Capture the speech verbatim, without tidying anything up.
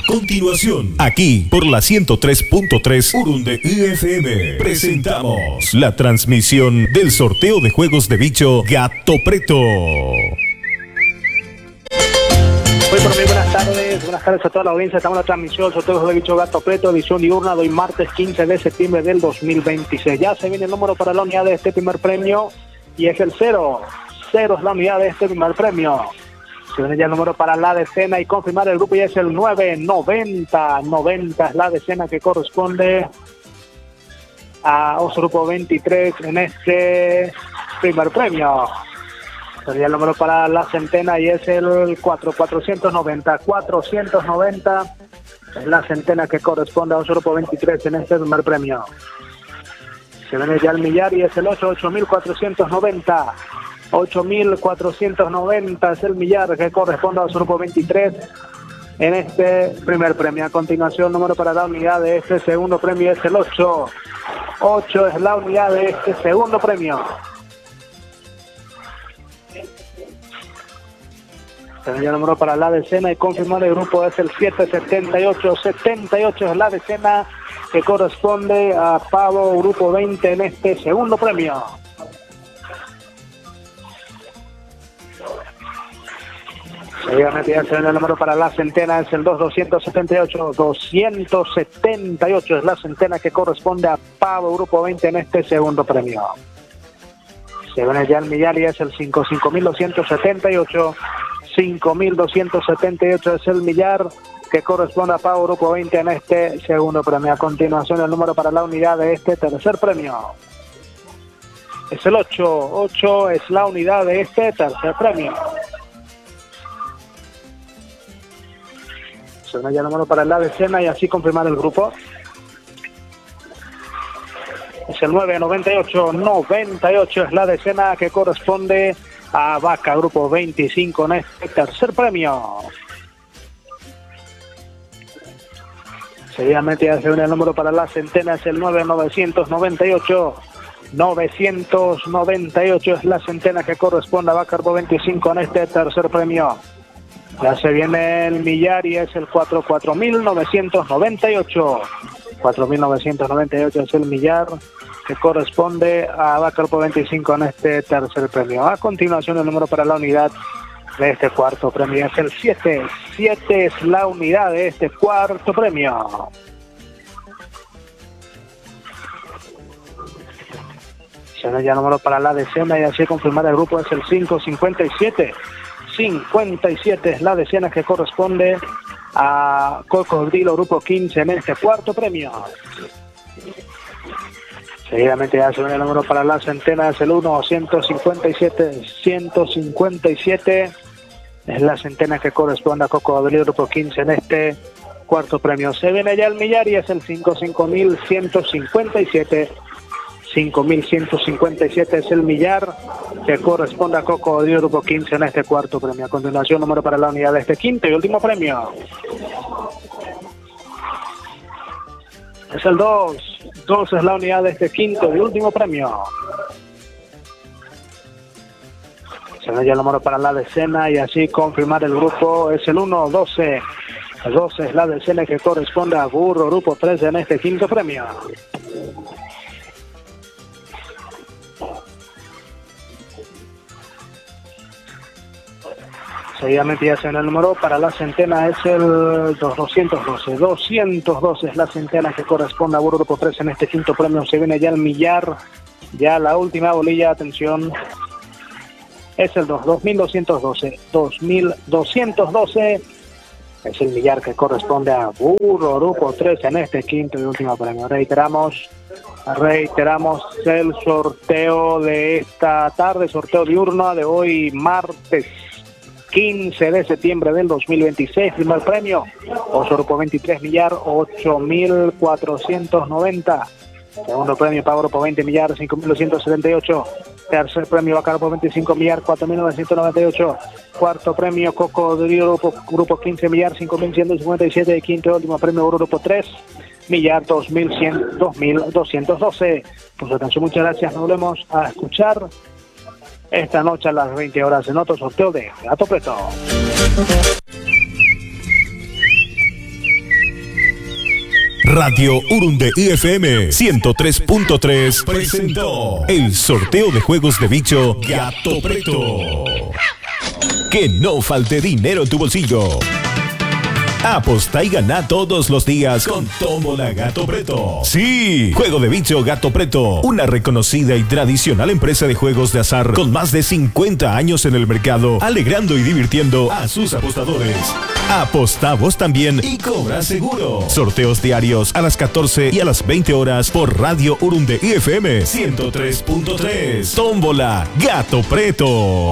continuación, aquí por la ciento tres punto tres Urunde F M, presentamos la transmisión del sorteo de juegos de bicho Gato Preto. Muy por mí, buenas tardes, buenas tardes a toda la audiencia. Estamos en la transmisión del sorteo de bicho Gato Preto, edición diurna de hoy martes quince de septiembre del dos mil veintiséis. Ya se viene el número para la unidad de este primer premio y es el cero. Cero es la unidad de este primer premio. Se viene ya el número para la decena y confirmar el grupo y es el nueve noventa. noventa es la decena que corresponde a Oso Grupo veintitrés en este primer premio. Sería el número para la centena y es el cuatro, cuatrocientos noventa. cuatrocientos noventa es la centena que corresponde a Oso Grupo veintitrés en este primer premio. Se viene ya el millar y es el ocho, ocho mil cuatrocientos noventa. ocho mil cuatrocientos noventa es el millar que corresponde al grupo veintitrés en este primer premio. A continuación, el número para la unidad de este segundo premio es el ocho. ocho es la unidad de este segundo premio. El número para la decena y confirmar el grupo es el siete setenta y ocho. setenta y ocho es la decena que corresponde a Pavo Grupo veinte en este segundo premio. Seguidamente ya se viene el número para la centena, es el dos, doscientos setenta y ocho. doscientos setenta y ocho es la centena que corresponde a Pavo Grupo veinte en este segundo premio. Se viene ya el millar y es el cinco, cinco mil doscientos setenta y ocho. cinco mil doscientos setenta y ocho es el millar que corresponde a Pavo Grupo veinte en este segundo premio. A continuación, el número para la unidad de este tercer premio es el ocho. ocho es la unidad de este tercer premio. Se viene ya el número para la decena y así confirmar el grupo. Es el nueve noventa y ocho. noventa y ocho es la decena que corresponde a Vaca Grupo veinticinco en este tercer premio. Seguidamente ya se viene el número para la centena, es el nueve novecientos noventa y ocho. novecientos noventa y ocho es la centena que corresponde a Vaca Grupo veinticinco en este tercer premio. Ya se viene el millar y es el cuatro, cuatro mil novecientos noventa y ocho. cuatro mil novecientos noventa y ocho es el millar que corresponde a Vaca Grupo veinticinco en este tercer premio. A continuación, el número para la unidad de este cuarto premio es el siete. siete es la unidad de este cuarto premio. Se viene ya el número para la decena y así confirmar el grupo es el cinco, cincuenta y siete. cincuenta y siete es la decena que corresponde a Cocodrilo Grupo quince en este cuarto premio. Seguidamente ya se viene el número para la centena, es el uno, ciento cincuenta y siete. ciento cincuenta y siete es la centena que corresponde a Cocodrilo Grupo quince en este cuarto premio. Se viene ya el millar y es el cinco, cinco mil ciento cincuenta y siete. cinco mil ciento cincuenta y siete es el millar que corresponde a Cocodrilo Grupo quince en este cuarto premio. A continuación, número para la unidad de este quinto y último premio es el dos. dos es la unidad de este quinto y último premio. Se ve ya el número para la decena y así confirmar el grupo es el uno, doce. El doce es la decena que corresponde a Burro Grupo trece en este quinto premio. Seguidamente ya se viene el número para la centena, es el doscientos doce. doscientos doce es la centena que corresponde a Burro Grupo tres en este quinto premio. Se viene ya el millar, ya la última bolilla, atención, es el dos, dos mil doscientos doce. dos mil doscientos doce es el millar que corresponde a Burro Grupo tres en este quinto y último premio. Reiteramos, reiteramos el sorteo de esta tarde, sorteo diurno de hoy martes quince de septiembre del dos mil veintiséis. Primer premio, Oso Grupo veintitrés millar, ocho mil cuatrocientos noventa. Segundo premio, Pavo Grupo veinte millar, cinco mil doscientos setenta y ocho. Tercer premio, Vaca Grupo veinticinco millar, cuatro mil novecientos noventa y ocho. Cuarto premio, Cocodrilo Grupo, Grupo quince millar, cinco mil ciento cincuenta y siete. Y quinto y último premio, Grupo tres millar, dos mil cien, dos mil doscientos doce. Por su atención, muchas gracias. Nos volvemos a escuchar esta noche a las veinte horas en otro sorteo de Gato Preto. Radio Urunde F M ciento tres punto tres presentó el sorteo de juegos de bicho Gato Preto. Que no falte dinero en tu bolsillo. Aposta y gana todos los días con Tómbola Gato Preto. Sí, Juego de Bicho Gato Preto, una reconocida y tradicional empresa de juegos de azar con más de cincuenta años en el mercado, alegrando y divirtiendo a sus apostadores. Aposta vos también y cobra seguro. Sorteos diarios a las catorce y a las veinte horas por Radio Urunde F M ciento tres punto tres. Tómbola Gato Preto.